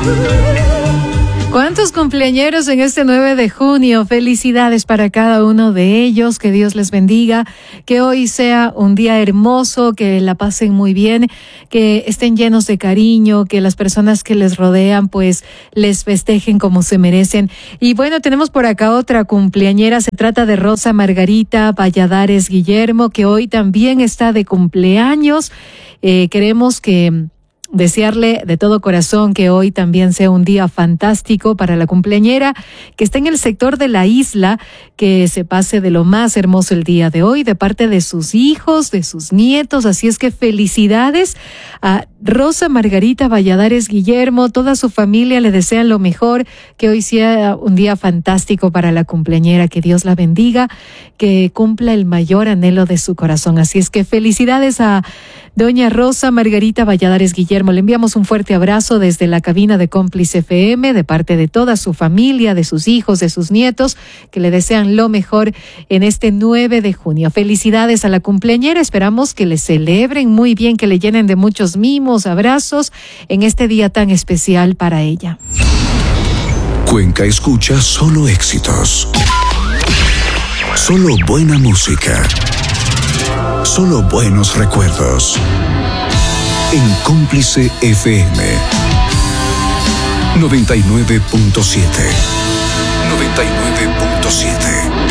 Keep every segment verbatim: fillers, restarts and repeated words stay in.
¿Cuántos cumpleañeros en este nueve de junio? Felicidades para cada uno de ellos, que Dios les bendiga, que hoy sea un día hermoso, que la pasen muy bien, que estén llenos de cariño, que las personas que les rodean pues les festejen como se merecen. Y bueno, tenemos por acá otra cumpleañera, se trata de Rosa Margarita Valladares Guillermo, que hoy también está de cumpleaños. Eh, queremos que... desearle de todo corazón que hoy también sea un día fantástico para la cumpleañera que está en el sector de la isla, que se pase de lo más hermoso el día de hoy de parte de sus hijos, de sus nietos. Así es que felicidades a Rosa Margarita Valladares Guillermo, toda su familia le desean lo mejor, que hoy sea un día fantástico para la cumpleañera, que Dios la bendiga, que cumpla el mayor anhelo de su corazón. Así es que felicidades a doña Rosa Margarita Valladares Guillermo. Le enviamos un fuerte abrazo desde la cabina de Cómplice F M, de parte de toda su familia, de sus hijos, de sus nietos, que le desean lo mejor en este nueve de junio. Felicidades a la cumpleañera, esperamos que le celebren muy bien, que le llenen de muchos mimos, abrazos, en este día tan especial para ella. Cuenca escucha solo éxitos, solo buena música, solo buenos recuerdos. En Cómplice F M noventa y nueve punto siete. noventa y nueve punto siete.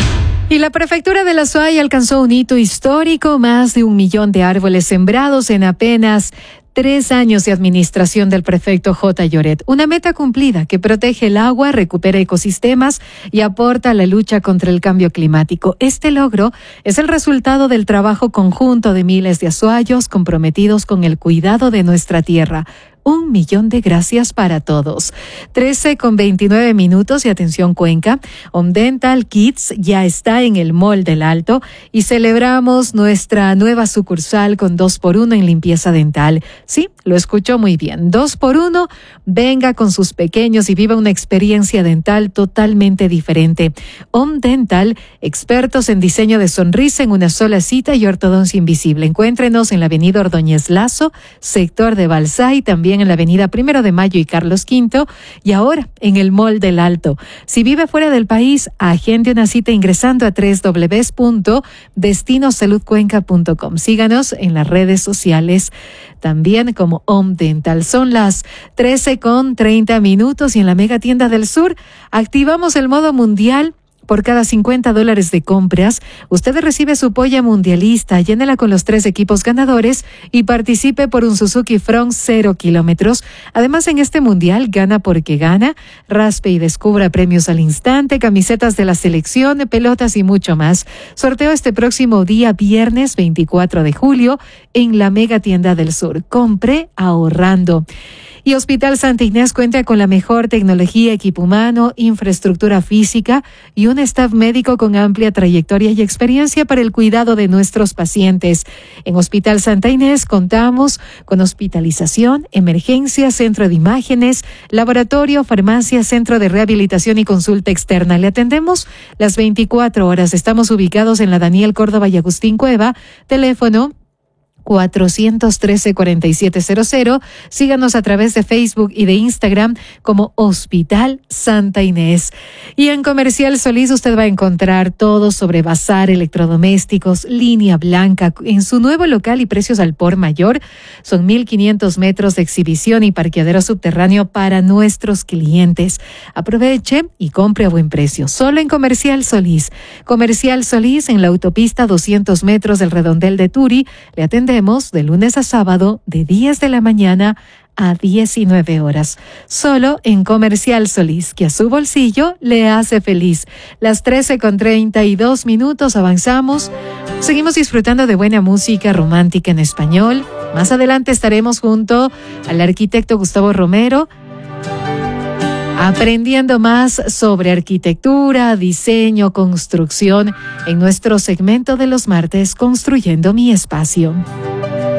Y la prefectura de La Suay alcanzó un hito histórico, más de un millón de árboles sembrados en apenas Tres años de administración del prefecto J. Lloret. Una meta cumplida que protege el agua, recupera ecosistemas y aporta a la lucha contra el cambio climático. Este logro es el resultado del trabajo conjunto de miles de azuayos comprometidos con el cuidado de nuestra tierra. Un millón de gracias para todos. trece con veintinueve minutos y atención Cuenca. Omdental Kids ya está en el Mall del Alto y celebramos nuestra nueva sucursal con dos por uno en limpieza dental. Sí, lo escuchó muy bien. Dos por uno, venga con sus pequeños y viva una experiencia dental totalmente diferente. Omdental, expertos en diseño de sonrisa en una sola cita y ortodoncia invisible. Encuéntrenos en la avenida Ordóñez Lazo, sector de Balsay, también en la avenida Primero de Mayo y Carlos Quinto, y ahora en el Mall del Alto. Si vive fuera del país, agende una cita ingresando a doble u doble u doble u punto destino salud cuenca punto com. Síganos en las redes sociales también como Omdental. Son las trece con treinta minutos y en la Mega Tienda del Sur activamos el modo mundial. Por cada cincuenta dólares de compras, usted recibe su polla mundialista, llénela con los tres equipos ganadores y participe por un Suzuki Front cero kilómetros. Además, en este mundial, gana porque gana, raspe y descubra premios al instante, camisetas de la selección, pelotas y mucho más. Sorteo este próximo día, viernes veinticuatro de julio, en la Mega Tienda del Sur. Compre ahorrando. Y Hospital Santa Inés cuenta con la mejor tecnología, equipo humano, infraestructura física y un staff médico con amplia trayectoria y experiencia para el cuidado de nuestros pacientes. En Hospital Santa Inés contamos con hospitalización, emergencia, centro de imágenes, laboratorio, farmacia, centro de rehabilitación y consulta externa. Le atendemos las veinticuatro horas. Estamos ubicados en la Daniel Córdoba y Agustín Cueva. Teléfono cuatrocientos trece, cuarenta y siete cero cero. Síganos a través de Facebook y de Instagram como Hospital Santa Inés. Y en Comercial Solís usted va a encontrar todo sobre bazar, electrodomésticos, línea blanca en su nuevo local y precios al por mayor. Son mil quinientos metros de exhibición y parqueadero subterráneo para nuestros clientes. Aproveche y compre a buen precio. Solo en Comercial Solís. Comercial Solís en la autopista doscientos metros del Redondel de Turi. Le atendemos de lunes a sábado de diez de la mañana a diecinueve horas. Solo en Comercial Solís, que a su bolsillo le hace feliz. Las trece con treinta y dos minutos avanzamos. Seguimos disfrutando de buena música romántica en español. Más adelante estaremos junto al arquitecto Gustavo Romero, aprendiendo más sobre arquitectura, diseño, construcción en nuestro segmento de los martes, Construyendo mi Espacio.